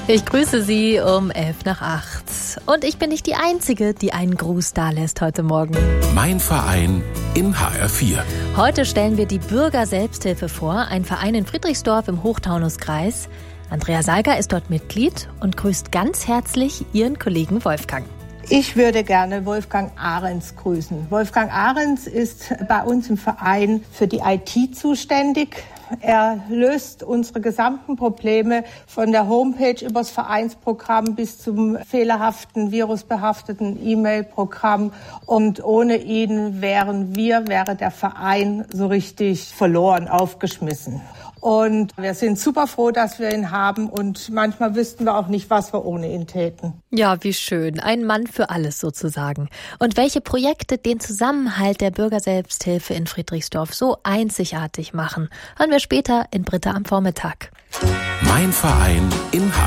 Ich grüße Sie um 7:11. Und ich bin nicht die Einzige, die einen Gruß dalässt heute Morgen. Mein Verein in HR4. Heute stellen wir die Bürger-Selbsthilfe vor, ein Verein in Friedrichsdorf im Hochtaunuskreis. Andrea Salger ist dort Mitglied und grüßt ganz herzlich ihren Kollegen Wolfgang. Ich würde gerne Wolfgang Ahrens grüßen. Wolfgang Ahrens ist bei uns im Verein für die IT zuständig. Er löst unsere gesamten Probleme von der Homepage über das Vereinsprogramm bis zum fehlerhaften, virusbehafteten E-Mail-Programm. Und ohne ihn wäre der Verein so richtig verloren, aufgeschmissen. Und wir sind super froh, dass wir ihn haben und manchmal wüssten wir auch nicht, was wir ohne ihn täten. Ja, wie schön. Ein Mann für alles sozusagen. Und welche Projekte den Zusammenhalt der Bürgerselbsthilfe in Friedrichsdorf so einzigartig machen, hören wir später in Britta am Vormittag. Mein Verein in